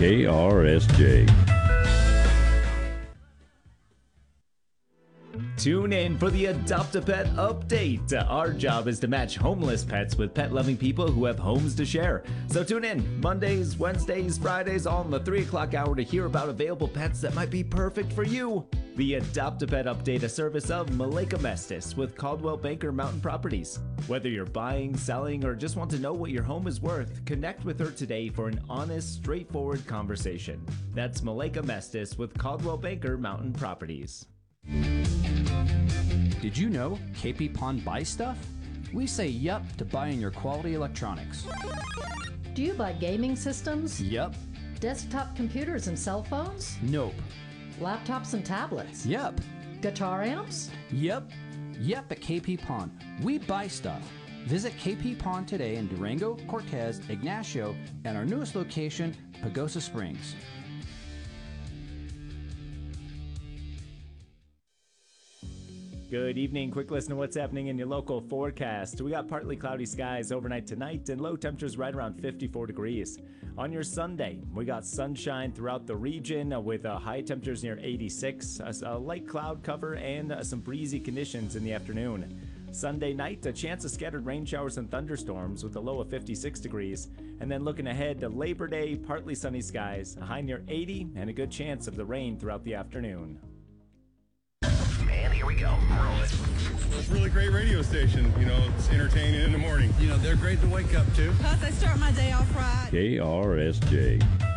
KRSJ. Tune in for the Adopt a Pet update. Our job is to match homeless pets with pet-loving people who have homes to share. So tune in Mondays, Wednesdays, Fridays, all in the 3 o'clock hour to hear about available pets that might be perfect for you. The Adopt a Pet update, a service of Malika Mestis with Coldwell Banker Mountain Properties. Whether you're buying, selling, or just want to know what your home is worth, connect with her today for an honest, straightforward conversation. That's Malika Mestis with Coldwell Banker Mountain Properties. Did you know KP Pond buys stuff? We say yup to buying your quality electronics. Do you buy gaming systems? Yup. Desktop computers and cell phones? Nope. Laptops and tablets? Yup. Guitar amps? Yup. Yup at KP Pond. We buy stuff. Visit KP Pond today in Durango, Cortez, Ignacio, and our newest location, Pagosa Springs. Good evening. Quick listen to what's happening in your local forecast. We got partly cloudy skies overnight tonight and low temperatures right around 54 degrees. On your Sunday, we got sunshine throughout the region with high temperatures near 86, a light cloud cover, and some breezy conditions in the afternoon. Sunday night, a chance of scattered rain showers and thunderstorms with a low of 56 degrees. And then looking ahead to Labor Day, partly sunny skies, a high near 80, and a good chance of the rain throughout the afternoon. And here we go. It's a really great radio station. You know, it's entertaining in the morning. You know, they're great to wake up to. Plus, I start my day off right. KRSJ.